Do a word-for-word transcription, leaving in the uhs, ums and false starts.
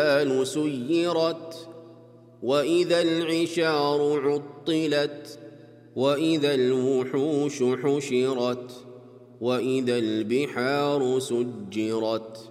الجبال سيرت وإذا العشار عطلت وإذا الوحوش حشرت وإذا البحار سجرت